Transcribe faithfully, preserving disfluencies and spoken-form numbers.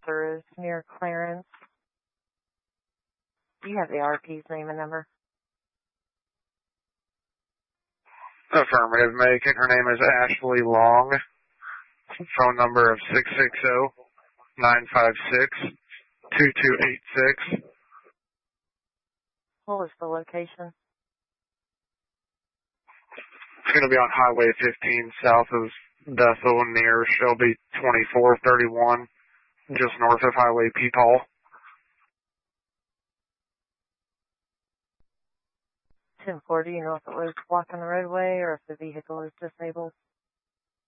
officer is near Clarence. Do you have the R P's name and number? Affirmative, Macon. Her name is Ashley Long. Phone number of six six zero, nine five six, two two eight six. What was the location? It's going to be on Highway fifteen, south of Bethel, near Shelby twenty-four thirty-one, just north of Highway Peepaw. ten four, do you know if it was blocking the roadway or if the vehicle is disabled?